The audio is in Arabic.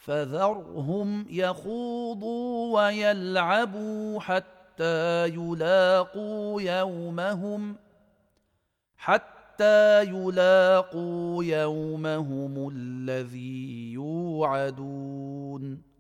فذرهم يخوضوا ويلعبوا حتى يلاقوا يومهم الذي يوعدون